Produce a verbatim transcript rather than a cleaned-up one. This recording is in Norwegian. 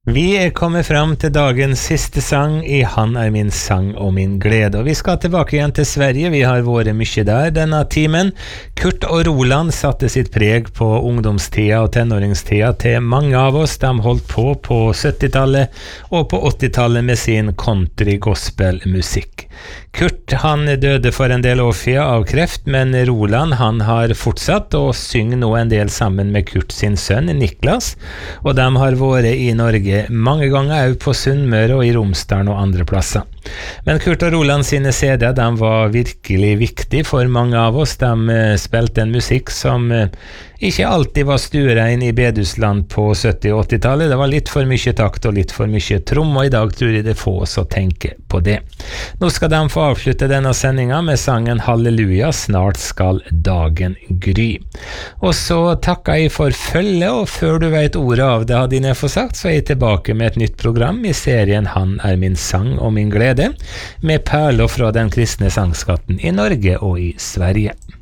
Vi er kommet fram til dagens siste sang i Han er min sang og min glede, og vi skal tilbake igjen til Sverige. Vi har vært mye der denne timen. Kurt og Roland satte sitt preg på ungdomstida og tenåringstida til mange av oss. De holdt på på syttitallet og på åttitallet med sin country-gospel-musikk. Kurt han døde for en del år siden av kreft, men Roland han har fortsatt og synger nå en del sammen med Kurt sin sønn Niklas, og de har vært i Norge mange ganger også på Sunnmøre og i Romsdalen og andre plasser. Men Kurt og Roland sine C D de var virkelig viktig for mange av oss. De spilte en musikk som ikke alltid var stuerein i bedusland på sytti- og åttitallet. Det var litt for mye takt og litt for mye trom, og i dag tror jeg det er få som tenker på det. Nå skal de få avslutte denne sendinga med sangen Halleluja, snart skal dagen gry. Og så takker jeg for følge, og før du vet ordet av det, hadde jeg fått sagt, så er jeg tilbake med et nytt program i serien Han er min sang og min glede, med perler fra den kristne sangskatten i Norge og i Sverige.